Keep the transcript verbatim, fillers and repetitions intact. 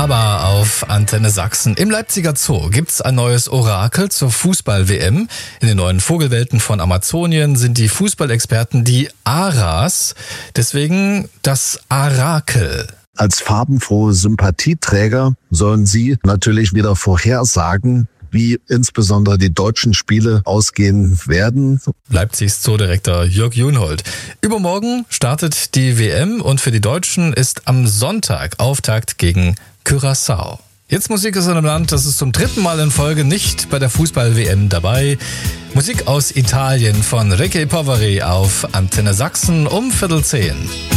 ABBA auf Antenne Sachsen. Im Leipziger Zoo gibt's ein neues Orakel zur Fußball-W M. In den neuen Vogelwelten von Amazonien sind die Fußballexperten die Aras. Deswegen das Arakel. Als farbenfrohe Sympathieträger sollen sie natürlich wieder vorhersagen, wie insbesondere die deutschen Spiele ausgehen werden. Leipzigs Zoodirektor Jörg Junhold. Übermorgen startet die W M und für die Deutschen ist am Sonntag Auftakt gegen Curaçao. Jetzt Musik aus einem Land, das ist zum dritten Mal in Folge nicht bei der Fußball-W M dabei. Musik aus Italien von Ricky Poveri auf Antenne Sachsen um Viertel zehn.